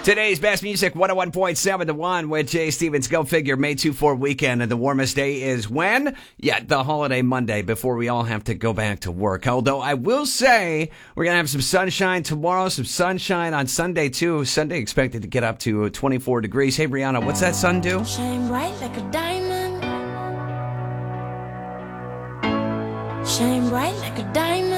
Today's best music, 101.7 The One with Jay Stevens. Go figure, May 2-4 weekend, and the warmest day is when? Yeah, the holiday Monday, before we all have to go back to work. Although I will say, we're going to have some sunshine tomorrow, some sunshine on Sunday too. Sunday expected to get up to 24 degrees. Hey, Brianna, what's that sun do? Shine bright like a diamond. Shine bright like a diamond.